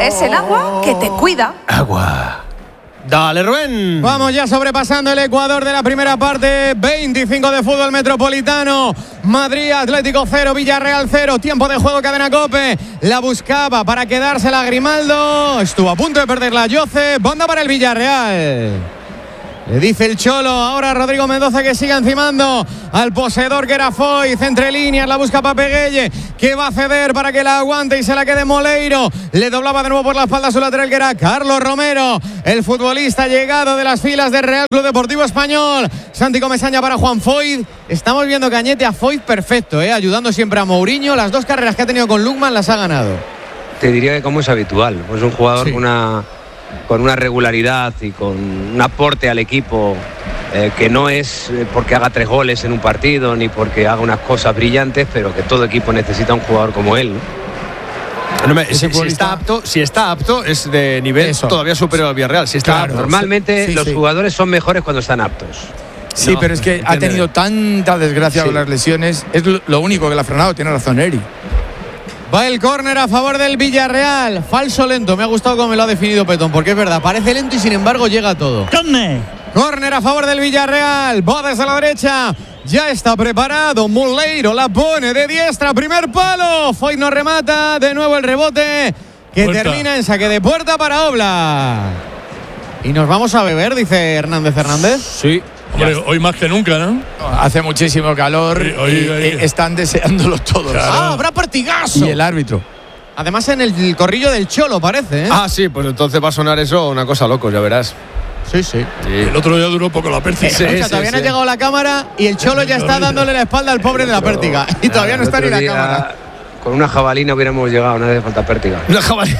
es el agua que te cuida. Agua. Dale, Rubén. Vamos ya sobrepasando el Ecuador de la primera parte. 25 de fútbol metropolitano. Madrid Atlético 0, Villarreal 0. Tiempo de juego, cadena COPE. La buscaba para quedársela Grimaldo. Estuvo a punto de perderla Josep. Banda para el Villarreal. Le dice el Cholo, ahora Rodrigo Mendoza que siga encimando al poseedor que era Foyth, entre líneas, la busca Papeguelle, que va a ceder para que la aguante y se la quede Moleiro. Le doblaba de nuevo por la espalda su lateral que era Carlos Romero, el futbolista llegado de las filas del Real Club Deportivo Español. Santi Comesaña para Juan Foyth. Estamos viendo Cañete a Foyth perfecto, ayudando siempre a Mourinho. Las 2 carreras que ha tenido con Lukman las ha ganado. Te diría que como es habitual, pues un jugador con una regularidad y con un aporte al equipo que no es porque haga 3 goles en un partido ni porque haga unas cosas brillantes, pero que todo equipo necesita un jugador como él, ¿no? Si está apto es de nivel todavía superior al Villarreal. Si está apto. Normalmente los jugadores son mejores cuando están aptos. Sí, pero es que ha tenido tanta desgracia con las lesiones. Es lo único que le ha frenado. Tiene razón Eri. Va el córner a favor del Villarreal. Falso lento. Me ha gustado cómo me lo ha definido Petón, porque es verdad, parece lento y sin embargo llega a todo. Córner a favor del Villarreal. Va desde la derecha. Ya está preparado. Moleiro la pone de diestra. Primer palo. Foyth no remata. De nuevo el rebote que termina en saque de puerta para Oblak. Y nos vamos a beber, dice Hernández. Sí. Hombre, hoy más que nunca, ¿no? Hace muchísimo calor y están deseándolo todos. Claro. Habrá partidazo. Y el árbitro. Además en el corrillo del Cholo parece, sí, pues entonces va a sonar eso una cosa loco, ya verás. Sí. El otro día duró poco la pértiga. Todavía no ha llegado la cámara y el Cholo ya está dándole la espalda al pobre de la pértiga. Y todavía no está ni la cámara. Con una jabalina hubiéramos llegado, no hace falta pértiga. Una jabalina.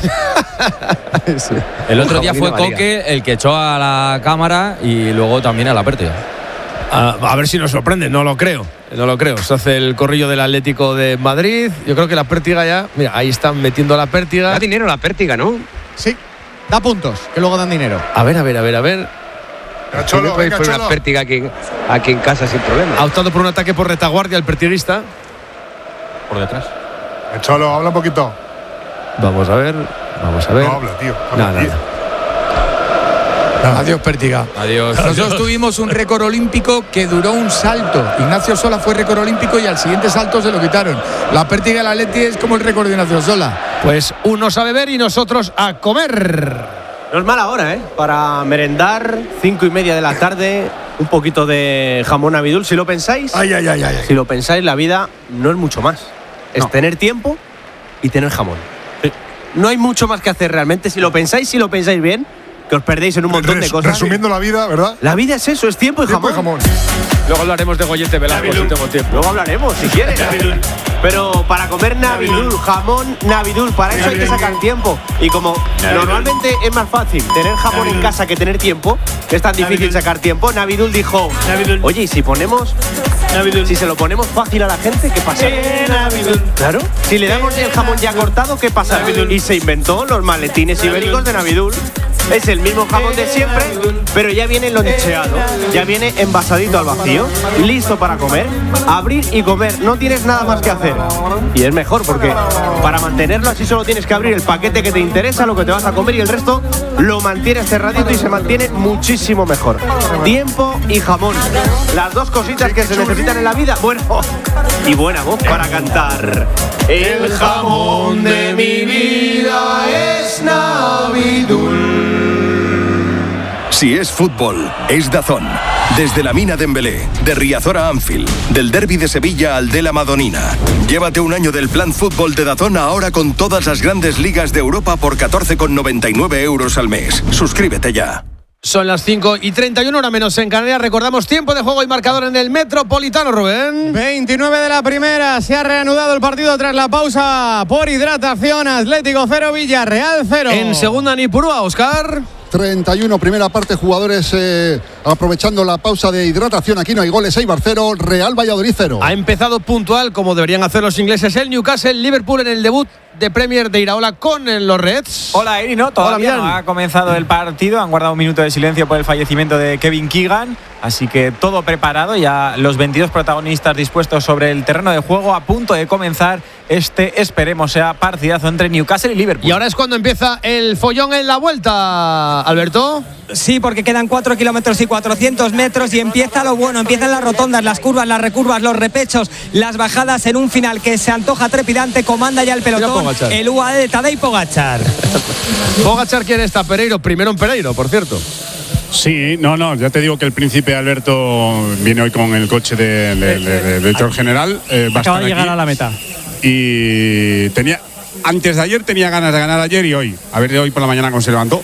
El otro día fue Coque el que echó a la cámara y luego también a la pértiga. A ver si nos sorprende, no lo creo. Se hace el corrillo del Atlético de Madrid. Yo creo que la pértiga ya. Mira, ahí están metiendo la pértiga. Da dinero la pértiga, ¿no? Sí, da puntos, que luego dan dinero. A ver. Cholo, puede poner una pértiga aquí en casa sin problema. Ha optado por un ataque por retaguardia el pertiguista. Por detrás. Cholo, habla un poquito. Vamos a ver. No habla, tío. Nada. Adiós, pértiga. Adiós. Nosotros tuvimos un récord olímpico que duró un salto. Ignacio Sola fue récord olímpico y al siguiente salto se lo quitaron. La pértiga del Atleti es como el récord de Ignacio Sola. Pues unos a beber y nosotros a comer. No es mala hora, para merendar, 5:30 de la tarde, un poquito de jamón abidul. Si lo pensáis, si lo pensáis, la vida no es mucho más. Es tener tiempo y tener jamón. No hay mucho más que hacer realmente. Si lo pensáis bien, que os perdéis en un montón de cosas. Resumiendo la vida, ¿verdad? La vida es eso, es tiempo y jamón. Luego hablaremos de Goyete Velasco si tengo tiempo. Luego hablaremos, si quieres. Pero para comer Navidul, jamón Navidul, para eso hay que sacar tiempo. Y como normalmente es más fácil tener jamón en casa que tener tiempo, que es tan difícil sacar tiempo, Navidul dijo, oye, ¿y si se lo ponemos fácil a la gente, qué pasa? Claro. Si le damos el jamón ya cortado, ¿qué pasa? Y se inventó los maletines ibéricos de Navidul. Es el mismo jamón de siempre, pero ya viene loncheado, ya viene envasadito al vacío, listo para comer, abrir y comer. No tienes nada más que hacer. Y es mejor porque para mantenerlo así solo tienes que abrir el paquete que te interesa, lo que te vas a comer, y el resto lo mantienes cerradito y se mantiene muchísimo mejor. Tiempo y jamón, las dos cositas que se necesitan en la vida. Bueno, y buena voz para cantar. El jamón de mi vida es Navidul. Si es fútbol, es DAZN. Desde la Mina Dembélé, de Riazor a Anfield, del Derbi de Sevilla al de la Madonina. Llévate un año del plan fútbol de DAZN ahora con todas las grandes ligas de Europa por 14,99 € al mes. Suscríbete ya. Son las 5:31, hora menos en Canarias. Recordamos tiempo de juego y marcador en el Metropolitano, Rubén. 29 de la primera. Se ha reanudado el partido tras la pausa por hidratación. Atlético 0, Villarreal 0. En segunda Nipurúa, Óscar. 31, primera parte, jugadores aprovechando la pausa de hidratación. Aquí no hay goles. Eibar 0, Real Valladolid 0. Ha empezado puntual, como deberían hacer los ingleses, el Newcastle. Liverpool en el debut de Premier de Iraola con los Reds. Hola, Eri, no, todavía no ha comenzado el partido. Han guardado un minuto de silencio por el fallecimiento de Kevin Keegan. Así que todo preparado, ya los 22 protagonistas dispuestos sobre el terreno de juego, a punto de comenzar esperemos sea partidazo entre Newcastle y Liverpool. Y ahora es cuando empieza el follón en la vuelta, Alberto. Sí, porque quedan 4 kilómetros y 400 metros y empieza lo bueno, empiezan las rotondas, las curvas, las recurvas, los repechos, las bajadas en un final que se antoja trepidante. Comanda ya el pelotón, el UAE de Tadej Pogačar. Pogačar, ¿quién está? Pereiro, primero en Pereiro, por cierto. Sí, no, ya te digo que el príncipe Alberto viene hoy con el coche de director general. Acaba de llegar a la meta. Y antes de ayer tenía ganas de ganar ayer y hoy. A ver de hoy por la mañana cómo se levantó.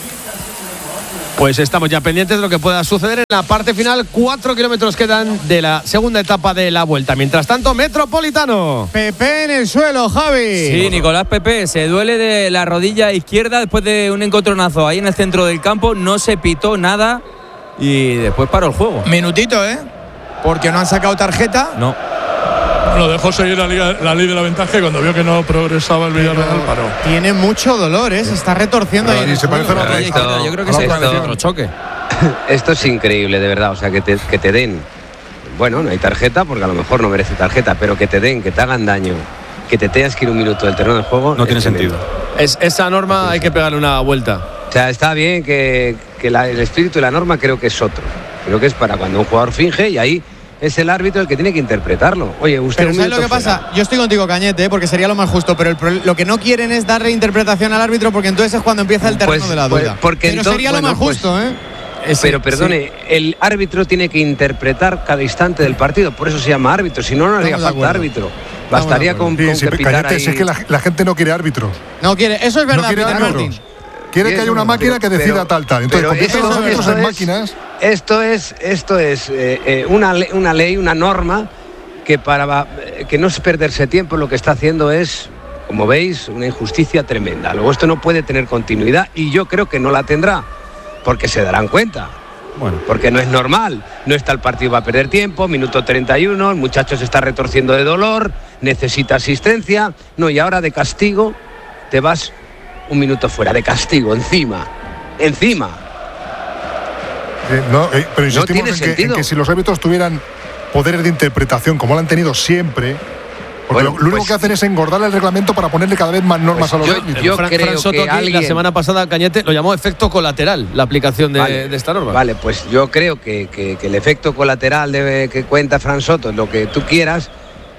Pues estamos ya pendientes de lo que pueda suceder en la parte final. 4 kilómetros quedan de la segunda etapa de la vuelta. Mientras tanto, Metropolitano. Pepe en el suelo, Javi. Sí, Nicolás Pepe se duele de la rodilla izquierda después de un encontronazo ahí en el centro del campo. No se pitó nada y después paró el juego. Minutito, porque no han sacado tarjeta. No. Lo dejó seguir la ley de la ventaja y cuando vio que no progresaba el Villarreal paró. Tiene mucho dolor, se está retorciendo ahí. Y se parece a la otra. Yo creo que se ha otro choque. Esto es increíble, de verdad. O sea, que te den. Bueno, no hay tarjeta porque a lo mejor no merece tarjeta, pero que te den, que te hagan daño, que te tengas que ir un minuto del terreno del juego. No tiene sentido. Esa norma hay que pegarle una vuelta. O sea, está bien que el espíritu de la norma creo que es otro. Creo que es para cuando un jugador finge y ahí es el árbitro el que tiene que interpretarlo. Oye, usted. Pero ¿sabes lo que pasa? Yo estoy contigo, Cañete, porque sería lo más justo, pero lo que no quieren es darle interpretación al árbitro porque entonces es cuando empieza el terreno de la duda. Pero sería lo más justo, Pero perdone, el árbitro tiene que interpretar cada instante del partido, por eso se llama árbitro, si no, no haría falta árbitro. Bastaría con que pitar ahí. Es que la gente no quiere árbitros. No quiere, eso es verdad, Peter Martín. Quiere que haya una máquina que decida tal. Entonces, convierten los árbitros en máquinas. Esto es una ley, una norma que para que no se perderse tiempo lo que está haciendo es, como veis, una injusticia tremenda. Luego esto no puede tener continuidad y yo creo que no la tendrá, porque se darán cuenta. Bueno, porque no es normal, no está el partido, va a perder tiempo, minuto 31, el muchacho se está retorciendo de dolor, necesita asistencia, y ahora de castigo te vas un minuto fuera, de castigo, encima. Pero insistimos en que si los árbitros tuvieran poderes de interpretación, como lo han tenido siempre, porque lo único que hacen es engordar el reglamento para ponerle cada vez más normas a los árbitros. Yo creo Fran Soto que la semana pasada, Cañete, lo llamó efecto colateral, la aplicación de esta norma. Vale, pues yo creo que el efecto colateral que cuenta Fran Soto, lo que tú quieras,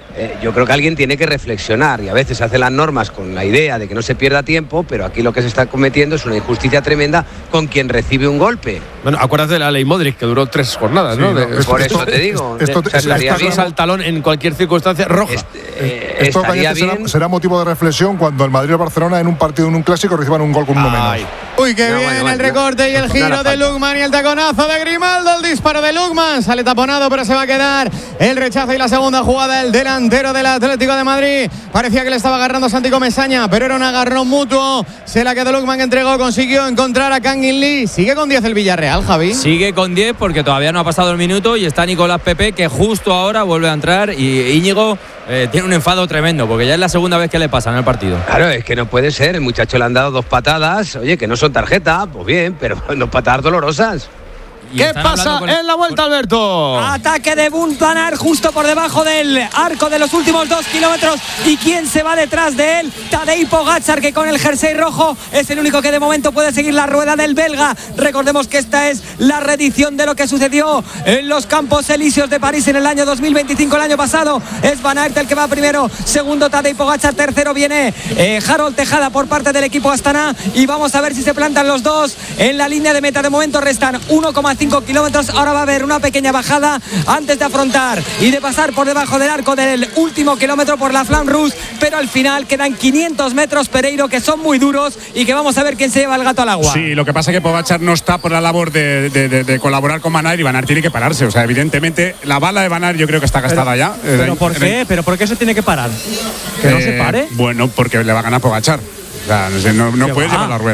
yo creo que alguien tiene que reflexionar y a veces hace las normas con la idea de que no se pierda tiempo, pero aquí lo que se está cometiendo es una injusticia tremenda con quien recibe un golpe. Bueno, acuérdate de la ley Modric, que duró 3 jornadas, ¿no? Por eso te digo. Esto al talón en cualquier circunstancia roja. Esto será motivo de reflexión cuando el Madrid o Barcelona en un partido, en un clásico, reciban un gol con uno menos. Uy, qué bien el recorte y el giro de Lukman y el taconazo de Grimaldo, el disparo de Lukman, sale taponado, pero se va a quedar el rechazo y la segunda jugada, el delantero del Atlético de Madrid. Parecía que le estaba agarrando Santi Comesaña, pero era un agarrón mutuo. Se la quedó Lukman, que entregó, consiguió encontrar a Kangin Lee. Sigue con 10 el Villarreal, Javi. Sigue con 10 porque todavía no ha pasado el minuto y está Nicolás Pepe, que justo ahora vuelve a entrar, y Íñigo tiene un enfado tremendo porque ya es la segunda vez que le pasa en el partido. Claro, es que no puede ser. El muchacho le han dado 2 patadas, oye, que no son tarjeta, pues bien, pero 2 patadas dolorosas. ¿Qué pasa en la vuelta, Alberto? Ataque de Wout van Aert justo por debajo del arco de los últimos 2 kilómetros. ¿Y quién se va detrás de él? Tadej Pogačar, que con el jersey rojo es el único que de momento puede seguir la rueda del belga. Recordemos que esta es la reedición de lo que sucedió en los Campos Elíseos de París en el año 2025, el año pasado. Es Van Aert el que va primero, segundo Tadej Pogačar, tercero viene Harold Tejada por parte del equipo Astana. Y vamos a ver si se plantan los dos en la línea de meta. De momento restan 1,5 kilómetros. Ahora va a haber una pequeña bajada antes de afrontar y de pasar por debajo del arco del último kilómetro por la Flamme Rouge, pero al final quedan 500 metros, Pereiro, que son muy duros y que vamos a ver quién se lleva el gato al agua. Sí, lo que pasa es que Pogačar no está por la labor de colaborar con Van Aert, y Van Aert tiene que pararse. O sea, evidentemente la bala de Van Aert yo creo que está gastada ya. ¿Pero por qué? ¿Pero por qué se tiene que parar? ¿Que no se pare? Bueno, porque le va a ganar Pogačar. O sea, no puede llevar la rueda.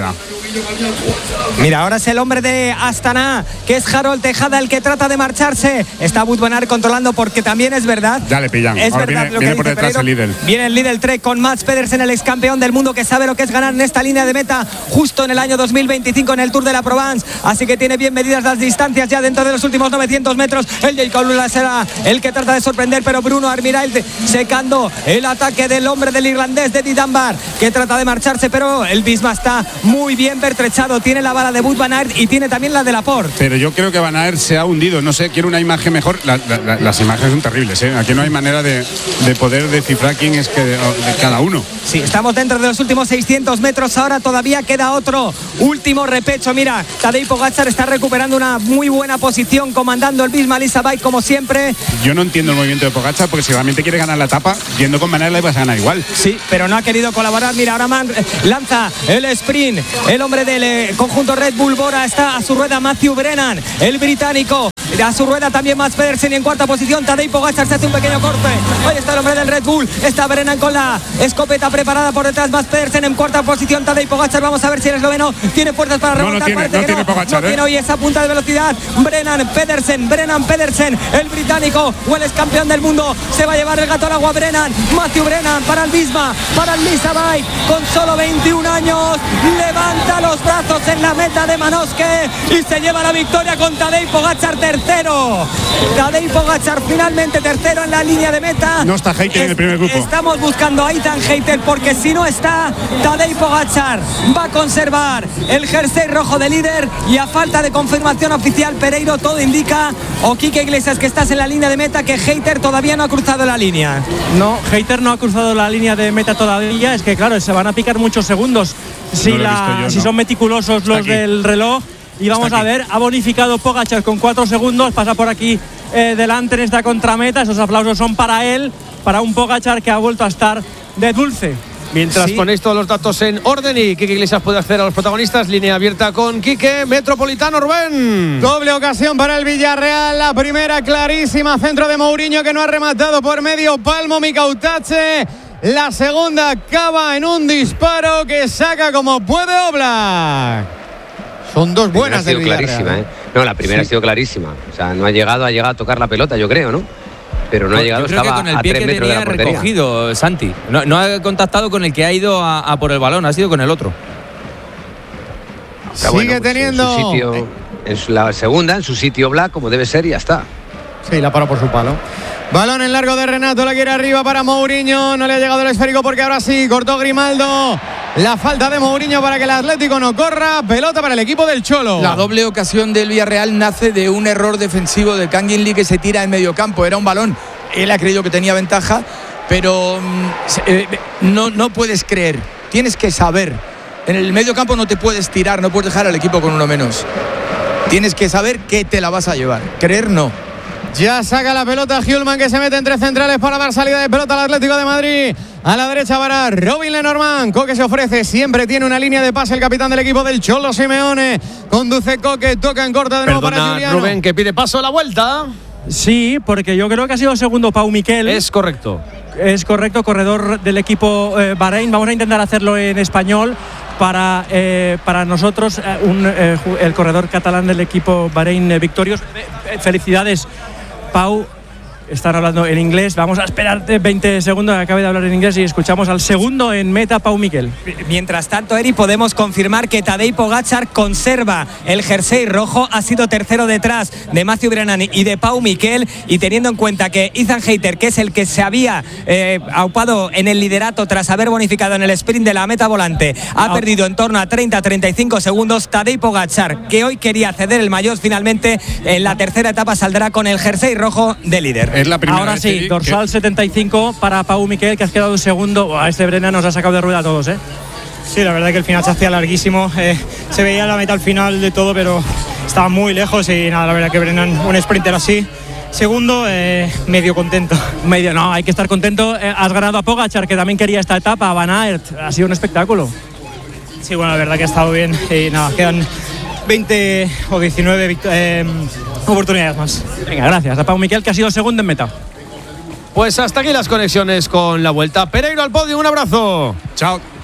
Mira, ahora es el hombre de Astana, que es Harold Tejada, el que trata de marcharse. Está Wout van Aert controlando, porque también es verdad. Ya le pillan. Es ahora verdad viene por detrás Pereiro. el líder. Viene el líder Trek con Mats Pedersen, el ex campeón del mundo, que sabe lo que es ganar en esta línea de meta justo en el año 2025 en el Tour de la Provence. Así que tiene bien medidas las distancias ya dentro de los últimos 900 metros. El Jacob Lula será el que trata de sorprender, pero Bruno Armirail secando el ataque del hombre del irlandés de Dunbar, que trata de marcharse, pero el Visma está muy bien pertrechado. Tiene la bala de Wout van Aert y tiene también la de Laporte. Pero yo creo que Van Aert se ha hundido. No sé, quiero una imagen mejor. Las imágenes son terribles, ¿eh? Aquí no hay manera de poder descifrar quién es de cada uno. Sí, estamos dentro de los últimos 600 metros. Ahora todavía queda otro último repecho. Mira, Tadej Pogačar está recuperando una muy buena posición, comandando el Visma Lease Bike como siempre. Yo no entiendo el movimiento de Pogačar, porque si realmente quiere ganar la etapa, yendo con Van Aert la ibas a ganar igual. Sí, pero no ha querido colaborar. Mira, ahora lanza el sprint. El hombre del conjunto Red Bull Bora. Está a su rueda Matthew Brennan, el británico. A su rueda también Mats Pedersen, y en cuarta posición Tadej Pogačar se hace un pequeño corte. Ahí está el hombre del Red Bull. Está Brennan con la escopeta preparada por detrás. Mats Pedersen en cuarta posición. Tadej Pogačar, vamos a ver si el esloveno tiene fuerzas para remontar. No tiene Pogačar, tiene hoy esa punta de velocidad. Brennan Pedersen, el británico o el ex campeón del mundo, se va a llevar el gato al agua. Matthew Brennan para el Visma, para el Lease Bike, con solo 21 años, levanta los brazos en la meta de Manosque y se lleva la victoria con Tadej Pogačar tercero. Tadej Pogačar finalmente tercero en la línea de meta. No está Hayter en el primer grupo. Estamos buscando a Ethan Hayter, porque si no está, Tadej Pogačar va a conservar el jersey rojo de líder, y a falta de confirmación oficial, Pereiro, todo indica, o Quique Iglesias, que estás en la línea de meta, que Hayter todavía no ha cruzado la línea. No, Hayter no ha cruzado la línea de meta todavía. Es que claro, se van a picar muchos segundos si son meticulosos los del reloj. Y vamos a ver, ha bonificado Pogačar con 4 segundos, pasa por aquí delante en esta contrameta. Esos aplausos son para él, para un Pogačar que ha vuelto a estar de dulce. Mientras ponéis todos los datos en orden y Quique Iglesias puede acceder a los protagonistas, línea abierta con Quique. Metropolitano, Rubén. Doble ocasión para el Villarreal. La primera clarísima, centro de Mourinho, que no ha rematado por medio palmo Mikautache. La segunda acaba en un disparo que saca como puede Oblak. Son dos buenas del Villarreal. Clarísima, ¿eh? No, la primera ha sido clarísima. O sea, no ha llegado a tocar la pelota, yo creo, ¿no? Pero no ha llegado, estaba con el pie a 3 metros de la portería. Recogido Santi. No ha contactado con el que ha ido a por el balón, ha sido con el otro. Sigue teniendo en su sitio, en la segunda, en su sitio Black, como debe ser, y ya está. Sí, la paró por su palo. Balón en largo de Renato, la quiere arriba para Mourinho. No le ha llegado el esférico, porque ahora sí, cortó Grimaldo. La falta de Mourinho para que el Atlético no corra. Pelota para el equipo del Cholo. La doble ocasión del Villarreal nace de un error defensivo de Kangin Lee, que se tira en medio campo. Era un balón, él ha creído que tenía ventaja, pero no puedes creer. Tienes que saber. En el medio campo no te puedes tirar, no puedes dejar al equipo con uno menos. Tienes que saber que te la vas a llevar. Creer no. Ya saca la pelota Hjulman, que se mete entre centrales para dar salida de pelota al Atlético de Madrid. A la derecha para Robin Lenormand. Coque se ofrece, siempre tiene una línea de pase el capitán del equipo del Cholo Simeone. Conduce Coque, toca en corta de nuevo para Juliano. Rubén, que pide paso a la vuelta. Sí, porque yo creo que ha sido segundo Pau Miquel. Es correcto. Es correcto, corredor del equipo Bahrein. Vamos a intentar hacerlo en español. Para nosotros, el corredor catalán del equipo Bahrein Victorious. Felicidades, Pau. Están hablando en inglés. Vamos a esperar 20 segundos que acabe de hablar en inglés y escuchamos al segundo en meta, Pau Miquel. Mientras tanto, Eri, podemos confirmar que Tadej Pogačar conserva el jersey rojo. Ha sido tercero detrás de Matthew Brennan y de Pau Miquel. Y teniendo en cuenta que Ethan Hayter, que es el que se había aupado en el liderato tras haber bonificado en el sprint de la meta volante, ha perdido en torno a 30-35 segundos. Tadej Pogačar, que hoy quería ceder el maillot, finalmente en la tercera etapa saldrá con el jersey rojo de líder. Es la primera Ahora vez sí, dorsal 75 para Pau Miquel, que has quedado un segundo. Este Brennan nos ha sacado de rueda a todos, ¿eh? Sí, la verdad que el final se hacía larguísimo. Se veía la meta al final de todo, pero estaba muy lejos y nada, la verdad que Brennan, un sprinter así. Segundo, medio contento. No, hay que estar contento. Has ganado a Pogačar, que también quería esta etapa. A Van Aert, ha sido un espectáculo. Sí, bueno, la verdad que ha estado bien. Y nada, quedan 20 o 19 oportunidades más. Venga, gracias a Pau Miquel, que ha sido segundo en meta. Pues hasta aquí las conexiones con la vuelta. Pereiro al podio, un abrazo. Chao.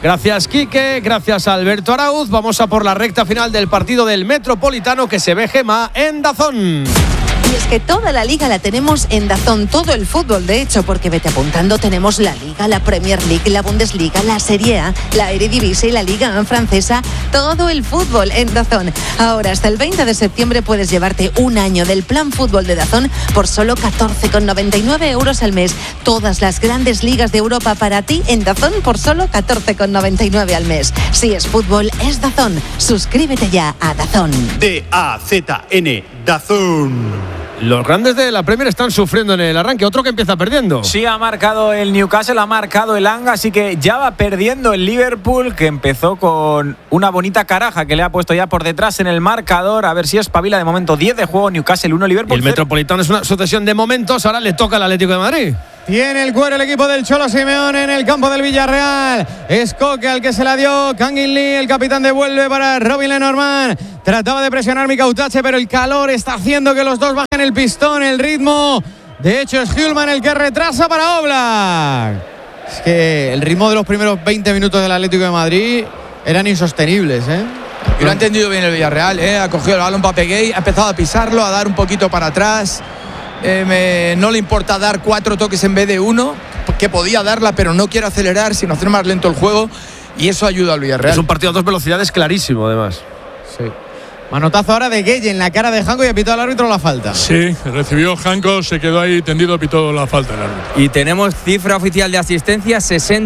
Gracias, Quique. Gracias, Alberto Arauz. Vamos a por la recta final del partido del Metropolitano que se ve, Gema, en DAZN. Y es que toda la liga la tenemos en DAZN, todo el fútbol, de hecho, porque vete apuntando, tenemos la Liga, la Premier League, la Bundesliga, la Serie A, la Eredivisie y la Liga francesa, todo el fútbol en DAZN. Ahora, hasta el 20 de septiembre puedes llevarte un año del plan fútbol de DAZN por solo 14,99 euros al mes. Todas las grandes ligas de Europa para ti en DAZN por solo 14,99 al mes. Si es fútbol, es DAZN. Suscríbete ya a DAZN. DAZN, DAZN. Los grandes de la Premier están sufriendo en el arranque. Otro que empieza perdiendo. Sí, ha marcado el Newcastle, ha marcado el Anga, así que ya va perdiendo el Liverpool, que empezó con una bonita caraja que le ha puesto ya por detrás en el marcador. A ver si espabila. De momento 10 de juego, Newcastle 1, Liverpool 0. El Metropolitano es una sucesión de momentos. Ahora le toca al Atlético de Madrid. Tiene el cuero el equipo del Cholo Simeone en el campo del Villarreal. Es Coque al que se la dio Kangin Lee. El capitán devuelve para Robin Lenormand. Trataba de presionar Mika Utache, pero el calor está haciendo que los dos bajen el pistón, el ritmo. De hecho, es Hjulman el que retrasa para Oblak. Es que el ritmo de los primeros 20 minutos del Atlético de Madrid eran insostenibles, ¿eh? Y lo ha entendido bien el Villarreal, ¿eh? Ha cogido el balón para Pegué, ha empezado a pisarlo, a dar un poquito para atrás. No le importa dar 4 toques en vez de 1, que podía darla, pero no quiere acelerar, sino hacer más lento el juego, y eso ayuda al Villarreal. Es un partido a 2 velocidades clarísimo, además. Sí. Manotazo ahora de Gueye en la cara de Janko y ha pitado el árbitro la falta. Sí, recibió Janko, se quedó ahí tendido, pitó la falta el árbitro. Y tenemos cifra oficial de asistencia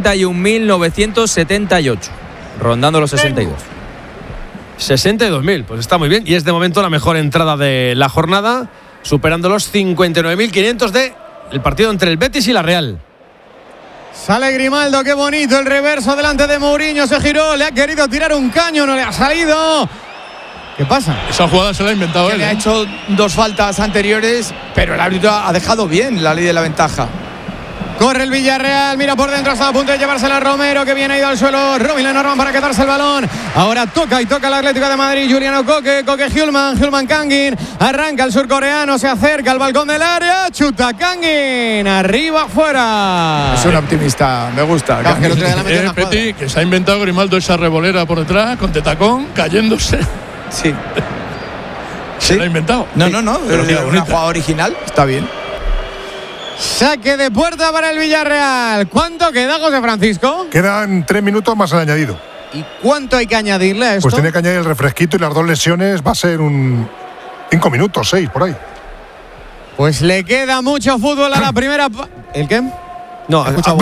61.978, rondando los 62. 62.000, pues está muy bien. Y es de momento la mejor entrada de la jornada, superando los 59.500 del partido entre el Betis y la Real. Sale Grimaldo, qué bonito el reverso delante de Mourinho, se giró, le ha querido tirar un caño, no le ha salido. ¿Qué pasa? Esa jugada se la ha inventado él. Le ha hecho 2 faltas anteriores, pero el árbitro ha dejado bien la ley de la ventaja. Corre el Villarreal, mira por dentro, está a punto de llevársela a Romero, que viene ido al suelo. Robin Lenormand para quedarse el balón. Ahora toca el Atlético de Madrid. Juliano Coque, Hjulman Kangin. Arranca el surcoreano, se acerca al balcón del área. Chuta Kangin, arriba, afuera. Es un optimista, me gusta. Peti, que se ha inventado Grimaldo esa revolera por detrás, con tetacón, cayéndose. Sí. Se la ha inventado. No. Pero una jugada original, está bien. Saque de puerta para el Villarreal. ¿Cuánto queda, José Francisco? Quedan 3 minutos más el añadido. ¿Y cuánto hay que añadirle a esto? Pues tiene que añadir el refresquito y las 2 lesiones. Va a ser un 5 minutos, 6 por ahí. Pues le queda mucho fútbol a la primera. ¿El qué? No, Claro,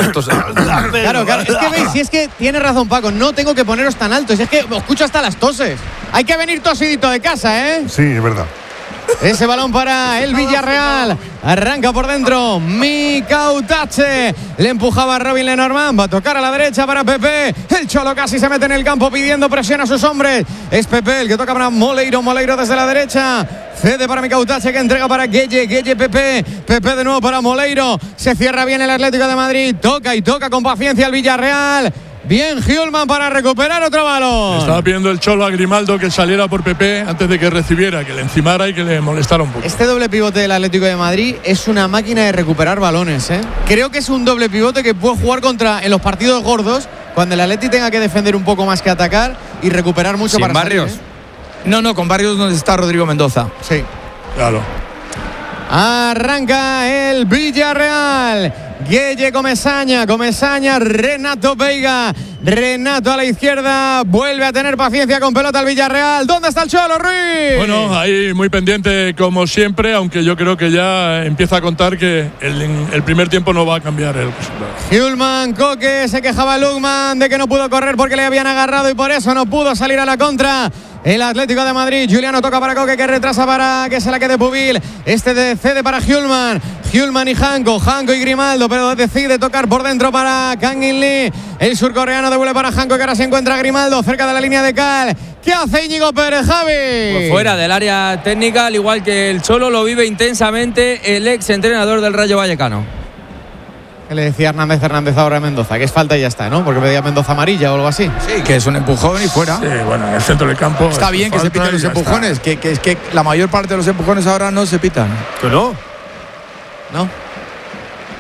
es que veis, si es que tiene razón Paco, no tengo que poneros tan altos, si es que os escucho hasta las toses. Hay que venir tosidito de casa, ¿eh? Sí, es verdad. Ese balón para el Villarreal. Arranca por dentro Mika Utache. Le empujaba a Robin Lenormand. Va a tocar a la derecha para Pepe. El Cholo casi se mete en el campo pidiendo presión a sus hombres. Es Pepe el que toca para Moleiro. Moleiro desde la derecha. Cede para Mika Utache, que entrega para Gueye. Pepe. Pepe de nuevo para Moleiro. Se cierra bien el Atlético de Madrid. Toca y toca con paciencia el Villarreal. Bien Hjulman para recuperar otro balón. Estaba pidiendo el Cholo a Grimaldo que saliera por Pepe antes de que recibiera, que le encimara y que le molestara un poco. Este doble pivote del Atlético de Madrid es una máquina de recuperar balones, ¿eh? Creo que es un doble pivote que puede jugar en los partidos gordos, cuando el Atleti tenga que defender un poco más que atacar y recuperar mucho. ¿Sin para Barrios? salir, No, con Barrios donde está Rodrigo Mendoza. Sí. Claro. Arranca el Villarreal. Gueye Comesaña, Renato Veiga. Renato a la izquierda, vuelve a tener paciencia con pelota al Villarreal. ¿Dónde está el Cholo, Ruiz? Bueno, ahí muy pendiente como siempre, aunque yo creo que ya empieza a contar que el primer tiempo no va a cambiar el resultado. Hjulman, Coque, se quejaba Lugman de que no pudo correr porque le habían agarrado y por eso no pudo salir a la contra. El Atlético de Madrid, Juliano toca para Coque, que retrasa para que se la quede Pubil. Cede para Hjulman y Janko y Grimaldo, pero decide tocar por dentro para Kangin Lee. El surcoreano devuelve para Janko, que ahora se encuentra Grimaldo cerca de la línea de cal. ¿Qué hace Íñigo Pérez, Javi? Pues fuera del área técnica, al igual que el Cholo, lo vive intensamente el ex entrenador del Rayo Vallecano. Que le decía Hernández ahora a Mendoza, que es falta y ya está, ¿no? Porque pedía Mendoza amarilla o algo así. Sí, que es un empujón y fuera. Sí, bueno, en el centro del campo. Está bien que se piten los empujones, que la mayor parte de los empujones ahora no se pitan. ¿Que no? ¿No?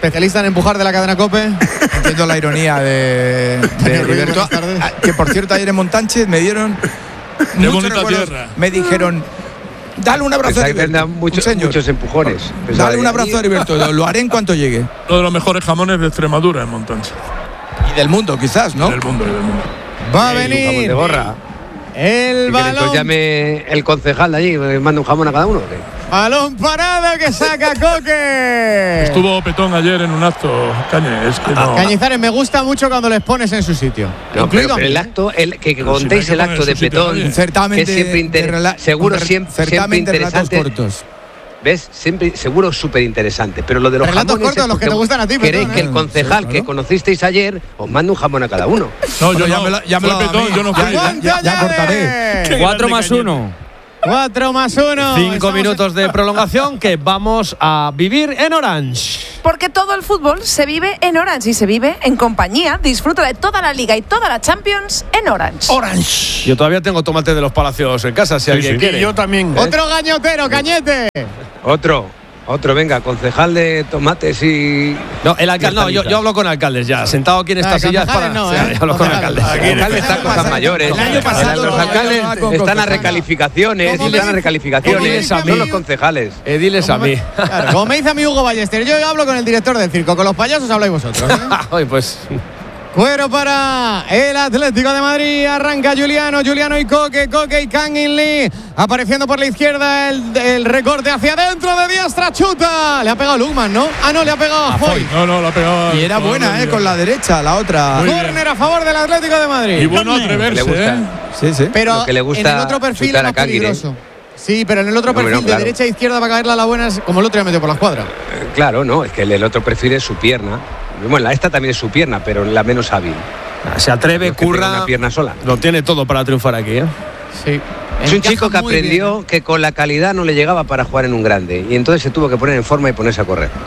especialista en empujar de la cadena COPE. Entiendo la ironía de Heriberto. Que por cierto, ayer en Montánchez me dieron de bonita tierra. Me dijeron, dale un abrazo a Heriberto. Muchos empujones. Dale un abrazo a Heriberto. Lo haré en cuanto llegue. Uno de los mejores jamones de Extremadura en Montánchez. Y del mundo, quizás, ¿no? Del mundo. Va a venir de borra. El balón. Entonces llame el concejal de allí, manda un jamón a cada uno. Balón parado que saca Coque. Estuvo Petón ayer en un acto, Cañes. Cañizares, me gusta mucho cuando les pones en su sitio. No, pero el acto, que contéis el acto de Petón, certamen que es siempre seguro siempre interesante. ¿Ves? Siempre, seguro súper interesante. Pero lo de los relatos jamones cortos, los que te gustan a ti, queréis que el concejal que conocisteis ayer os mande un jamón a cada uno. No, yo ya me lo Petón, yo no fui. Ya cortaré. 4 más 1. 4 más 1. 5 minutos de prolongación que vamos a vivir en Orange. Porque todo el fútbol se vive en Orange y se vive en compañía. Disfruta de toda la Liga y toda la Champions en Orange. Orange. Yo todavía tengo tomates de los Palacios en casa, si alguien quiere. Y yo también. Otro gañotero, Cañete. Otro, venga, concejal de tomates y... No, el alcalde, no, yo hablo con alcaldes ya. Sentado aquí en esta silla es para... No, yo hablo con alcaldes. Aquí el alcalde está cosas mayores. El año pasado los alcaldes están a recalificaciones. Son los concejales. Diles a mí. Claro, como me dice a mí Hugo Ballester, yo hablo con el director del circo. Con los payasos habláis vosotros. Hoy pues... Cuero para el Atlético de Madrid. Arranca Juliano y Coque y Kangin Lee. Apareciendo por la izquierda el recorte hacia adentro de diestra. Chuta. Le ha pegado Lukman, ¿no? No, le ha pegado a Foy. No, la ha pegado. Y era buena, con la derecha, la otra. Córner a favor del Atlético de Madrid. Y bueno atreverse, Sí. Pero lo que le gusta en el otro perfil es más peligroso. Sí, pero en el otro perfil de derecha a izquierda va a caerla a la buena, como el otro ya metió por la escuadra. Claro, no, es que el otro perfil es su pierna. Bueno, esta también es su pierna, pero la menos hábil. Se atreve, curra. Una pierna sola. Lo tiene todo para triunfar aquí, ¿eh? Sí. Es un chico que aprendió que con la calidad no le llegaba para jugar en un grande. Y entonces se tuvo que poner en forma y ponerse a correr.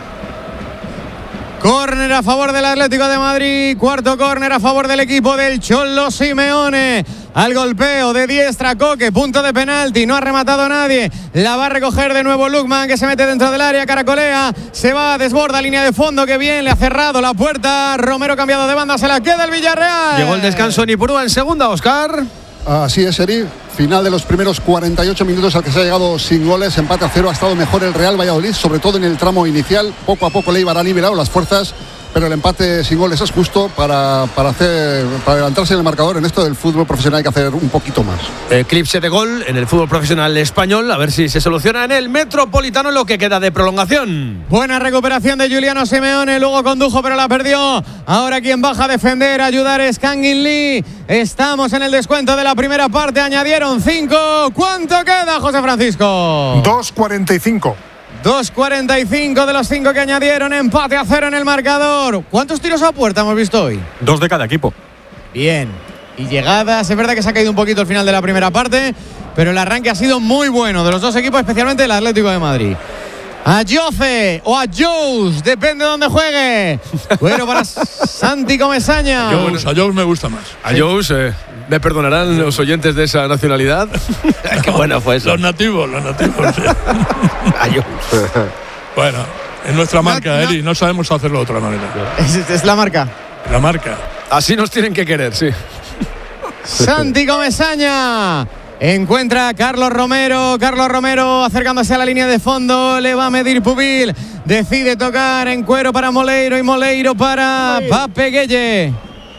Córner a favor del Atlético de Madrid. Cuarto córner a favor del equipo del Cholo Simeone. Al golpeo de diestra Coque, punto de penalti, no ha rematado nadie. La va a recoger de nuevo Lukman, que se mete dentro del área, caracolea, se va, desborda línea de fondo, que bien, le ha cerrado la puerta. Romero cambiado de banda, se la queda el Villarreal. Llegó el descanso en Ipurúa en segunda, Óscar. Así es, Eri. Final de los primeros 48 minutos al que se ha llegado sin goles. Empate a 0. Ha estado mejor el Real Valladolid, sobre todo en el tramo inicial. Poco a poco Leibar ha nivelado las fuerzas, pero el empate sin goles es justo para adelantarse en el marcador. En esto del fútbol profesional hay que hacer un poquito más. Eclipse de gol en el fútbol profesional español. A ver si se soluciona en el Metropolitano en lo que queda de prolongación. Buena recuperación de Juliano Simeone. Luego condujo, pero la perdió. Ahora quien baja a defender, a ayudar es Kangin Lee. Estamos en el descuento de la primera parte. Añadieron 5. ¿Cuánto queda, José Francisco? 2:45. 2:45 de los 5 que añadieron. Empate a 0 en el marcador. ¿Cuántos tiros a puerta hemos visto hoy? 2 de cada equipo. Bien. Y llegadas, es verdad que se ha caído un poquito el final de la primera parte, pero el arranque ha sido muy bueno de los dos equipos, especialmente el Atlético de Madrid. A Jose o a Jous, depende de dónde juegue. Bueno, para Santi Comesaña. A Jous me gusta más. A Jous, me perdonarán los oyentes de esa nacionalidad. Qué bueno fue eso. Los nativos. Sí. A Jous. Bueno, es nuestra marca, Eri, no sabemos hacerlo de otra manera. Es la marca. La marca. Así nos tienen que querer, sí. Santi Comesaña. Encuentra a Carlos Romero acercándose a la línea de fondo, le va a medir Pubil, decide tocar en cuero para Moleiro y Moleiro para Pape Gueye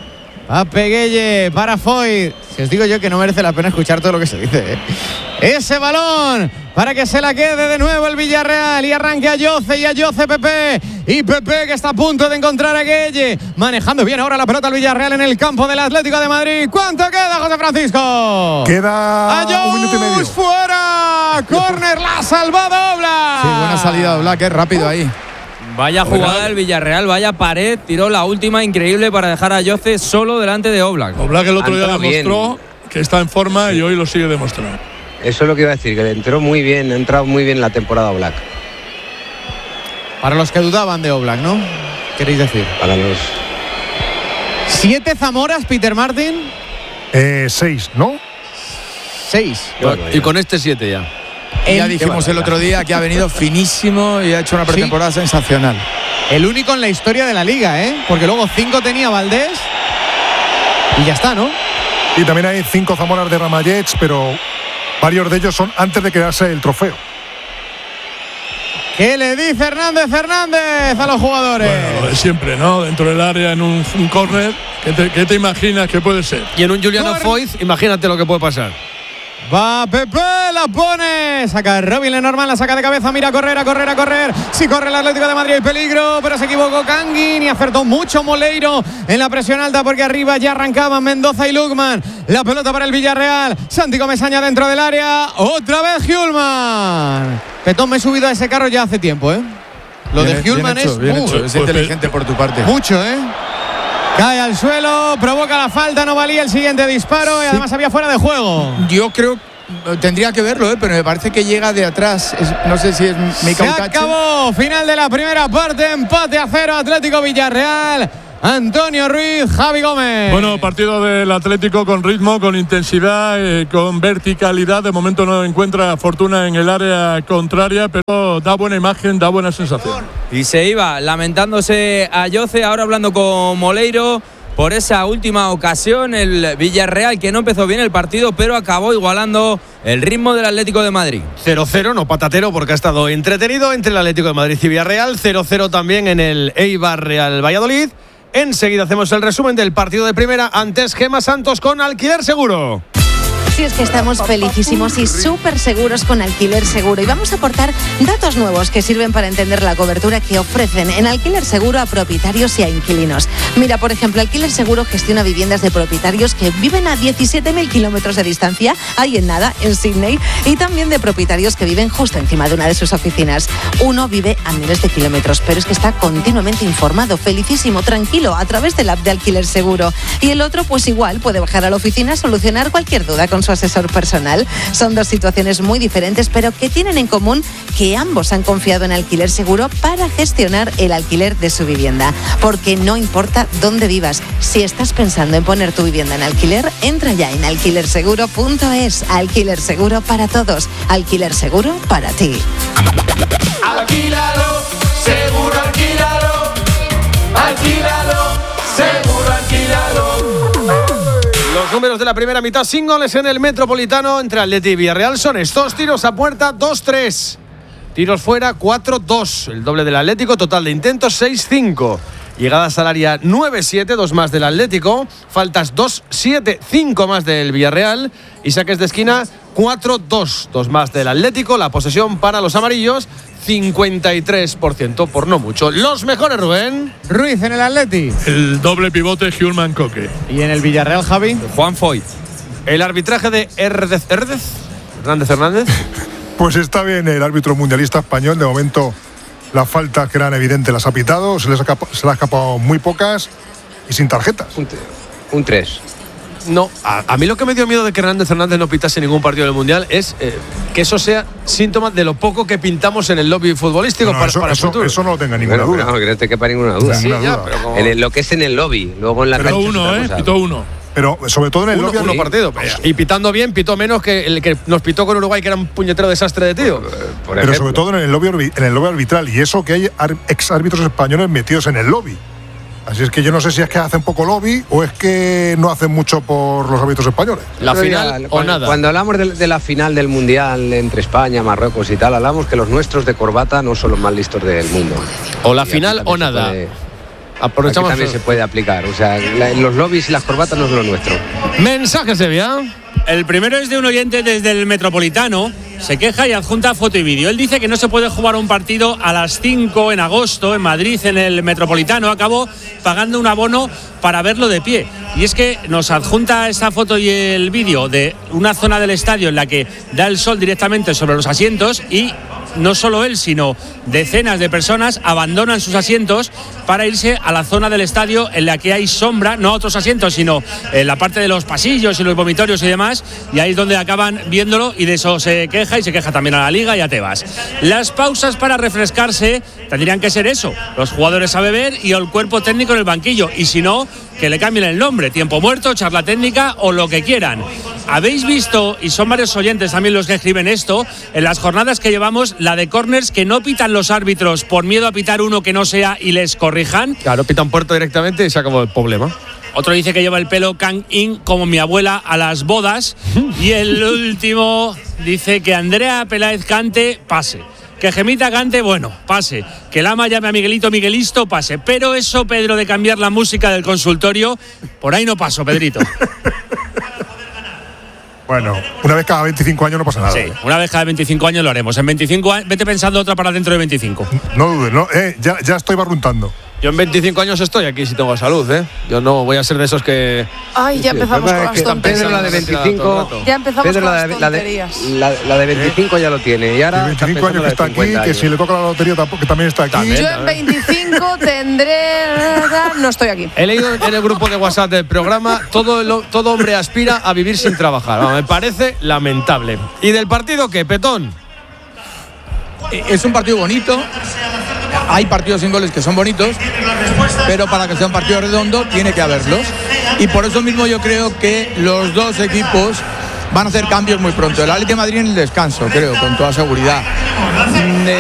para Foy. Si os digo yo que no merece la pena escuchar todo lo que se dice, ¿eh? Ese balón para que se la quede de nuevo el Villarreal y arranque a Jose Pepe. Y Pepe que está a punto de encontrar a Gueye. Manejando bien ahora la pelota el Villarreal en el campo del Atlético de Madrid. ¿Cuánto queda, José Francisco? Queda 1 minuto y medio. ¡Fuera! ¡Córner! ¡La ha salvado Oblak! Sí, buena salida de Oblak, rápido ahí. Vaya jugada del Villarreal, vaya pared. Tiró la última increíble para dejar a Jose solo delante de Oblak. Oblak el otro día demostró que está en forma y hoy lo sigue demostrando. Eso es lo que iba a decir, que le entró muy bien, ha entrado muy bien la temporada Oblak. Para los que dudaban de Oblak, ¿no? ¿Queréis decir? Para los... 7 Zamoras, Peter Martin. 6, ¿no? 6. Y con este 7 ya. Ya dijimos el otro día que ha venido finísimo y ha hecho una pretemporada sensacional. El único en la historia de la liga, porque luego 5 tenía Valdés y ya está, ¿no? Y también hay 5 Zamoras de Ramallets, pero varios de ellos son antes de quedarse el trofeo. ¿Qué le dice Hernández a los jugadores? Bueno, lo de siempre, ¿no? Dentro del área, en un córner, ¿qué te imaginas que puede ser? Y en un Juliano Foyth, imagínate lo que puede pasar. Va Pepe, la pone. Saca Robin Lenormand, la saca de cabeza. Mira a correr. Sí corre el Atlético de Madrid, hay peligro, pero se equivocó Canguin y acertó mucho Moleiro en la presión alta porque arriba ya arrancaban Mendoza y Lukman. La pelota para el Villarreal. Santi Comesaña dentro del área. Otra vez Hjulman. Petón, me he subido a ese carro ya hace tiempo, Lo de Hjulman bien hecho. Es inteligente por tu parte. Mucho, Cae al suelo, provoca la falta, no valía el siguiente disparo y además había fuera de juego. Yo creo, tendría que verlo, pero me parece que llega de atrás. No sé si es Mikel Otache. Se acabó, final de la primera parte, empate a 0, Atlético Villarreal. Antonio Ruiz, Javi Gómez. Bueno, partido del Atlético con ritmo, con intensidad, con verticalidad. De momento no encuentra fortuna en el área contraria, pero da buena imagen, da buena sensación. Y se iba lamentándose a Yoce, ahora hablando con Moleiro por esa última ocasión. El Villarreal, que no empezó bien el partido, pero acabó igualando el ritmo del Atlético de Madrid. 0-0, no patatero, porque ha estado entretenido entre el Atlético de Madrid y Villarreal. 0-0 también en el Eibar Real Valladolid. Enseguida hacemos el resumen del partido de primera. Antes, Gemma Santos con Alquiler Seguro. Sí, es que estamos felicísimos y súper seguros con Alquiler Seguro y vamos a aportar datos nuevos que sirven para entender la cobertura que ofrecen en Alquiler Seguro a propietarios y a inquilinos. Mira, por ejemplo, Alquiler Seguro gestiona viviendas de propietarios que viven a 17.000 kilómetros de distancia, ahí en nada, en Sydney, y también de propietarios que viven justo encima de una de sus oficinas. Uno vive a miles de kilómetros, pero es que está continuamente informado, felicísimo, tranquilo, a través de la app de Alquiler Seguro. Y el otro, pues igual, puede bajar a la oficina a solucionar cualquier duda con su asesor personal. Son dos situaciones muy diferentes, pero que tienen en común que ambos han confiado en Alquiler Seguro para gestionar el alquiler de su vivienda. Porque no importa dónde vivas, si estás pensando en poner tu vivienda en alquiler, entra ya en alquilerseguro.es. Alquiler Seguro para todos. Alquiler Seguro para ti. Alquílalo, seguro alquílalo. Alquílalo, seguro alquílalo. Los números de la primera mitad sin goles en el Metropolitano entre Atleti y Villarreal son estos: tiros a puerta 2-3, tiros fuera 4-2, el doble del Atlético, total de intentos 6-5, llegadas al área 9-7, 2 más del Atlético, faltas 2-7, 5 más del Villarreal y saques de esquina 4-2, 2 más del Atlético. La posesión para los amarillos 53%, por no mucho. Los mejores, Rubén. Ruiz en el Atleti. El doble pivote Hjulman Coque. Y en el Villarreal, Javi. Juan Foyth. El arbitraje de Hernández. Pues está bien el árbitro mundialista español. De momento las faltas que eran evidentes las ha pitado. Se le ha escapado muy pocas y sin tarjetas. Un 3. No, a mí lo que me dio miedo de que Hernández no pitase ningún partido del Mundial es que eso sea síntoma de lo poco que pintamos en el lobby futbolístico para el futuro. Eso no lo tenga ninguna duda. No, que no te quepa ninguna duda. Sí, ya, pero como... lo que es en el lobby, luego en la cancha. Pitó uno. Pero sobre todo en el lobby. Uno partido. Y pitando bien, pitó menos que el que nos pitó con Uruguay, que era un puñetero desastre de tío. Pero sobre todo en el lobby arbitral. Y eso que hay ex árbitros españoles metidos en el lobby. Así es que yo no sé si es que hacen poco lobby o es que no hacen mucho por los árbitros españoles. La final o nada. Cuando hablamos de la final del Mundial entre España, Marruecos y tal, hablamos que los nuestros de corbata no son los más listos del mundo. O la final o nada. Aprovechamos. También se puede aplicar. O sea, los lobbies y las corbatas no son lo nuestro. Mensajes de vía. El primero es de un oyente desde el Metropolitano. Se queja y adjunta foto y vídeo. Él dice que no se puede jugar un partido a las 5 en agosto en Madrid, en el Metropolitano. Acabó pagando un abono para verlo de pie. Y es que nos adjunta esa foto y el vídeo de una zona del estadio en la que da el sol directamente sobre los asientos y no solo él, sino decenas de personas abandonan sus asientos para irse a la zona del estadio en la que hay sombra, no a otros asientos, sino en la parte de los pasillos y los vomitorios y demás, y ahí es donde acaban viéndolo, y de eso se queja, y se queja también a la Liga y a Tebas. Las pausas para refrescarse tendrían que ser eso, los jugadores a beber y el cuerpo técnico en el banquillo, y si no, que le cambien el nombre, tiempo muerto, charla técnica o lo que quieran. Habéis visto, y son varios oyentes también los que escriben esto, en las jornadas que llevamos, la de corners que no pitan los árbitros por miedo a pitar uno que no sea y les corrijan. Claro, pitan puerto directamente y se acabó el problema. Otro dice que lleva el pelo Kang-in como mi abuela a las bodas. Y el último dice que Andrea Peláez cante, pase. Que Gemita cante, bueno, pase. Que Lama llame a Miguelito, Miguelisto, pase. Pero eso, Pedro, de cambiar la música del consultorio, por ahí no paso, Pedrito. Bueno, una vez cada 25 años no pasa nada. Sí, una vez cada 25 años lo haremos. En 25 años, vete pensando otra para dentro de 25. No dudes, no, ya estoy barruntando. Yo en 25 años estoy aquí si tengo salud, ¿eh? Yo no voy a ser de esos que... Ay, ya empezamos con las tonterías. Pedro, la de 25... Ya empezamos Pedro, con las tonterías. La de 25 ya lo tiene. Y ahora 25 años que está aquí, que si le toca la lotería que también está aquí. Yo en 25 tendré... No estoy aquí. He leído en el grupo de WhatsApp del programa, todo hombre aspira a vivir sin trabajar. Me parece lamentable. ¿Y del partido qué, Petón? Es un partido bonito. Hay partidos sin goles que son bonitos, pero para que sea un partido redondo tiene que haberlos. Y por eso mismo yo creo que los dos equipos van a hacer cambios muy pronto. El Atlético de Madrid en el descanso, creo, con toda seguridad.